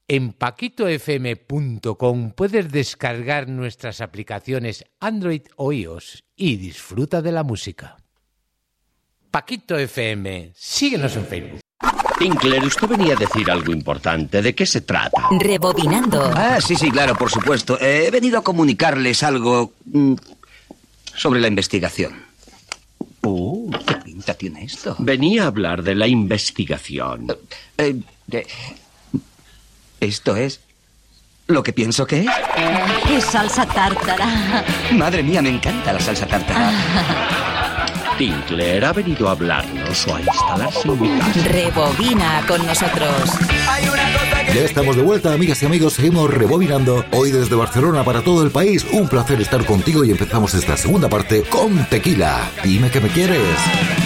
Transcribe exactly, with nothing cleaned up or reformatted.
En paquito f m punto com puedes descargar nuestras aplicaciones Android o iOS y disfruta de la música. Paquito F M, síguenos en Facebook. Tinkler, usted venía a decir algo importante. ¿De qué se trata? Rebobinando. Ah, sí, sí, claro, por supuesto. Eh, he venido a comunicarles algo mm, sobre la investigación. Oh, ¿qué pinta tiene esto? Venía a hablar de la investigación. Eh, eh, de... ¿Esto es lo que pienso que es? Es salsa tártara. Madre mía, me encanta la salsa tártara. Tinkler ha venido a hablarnos o a instalarse en mi casa. Rebobina con nosotros. Ya estamos de vuelta, amigas y amigos. Seguimos rebobinando. Hoy desde Barcelona para todo el país. Un placer estar contigo y empezamos esta segunda parte con Tequila. Dime que me quieres.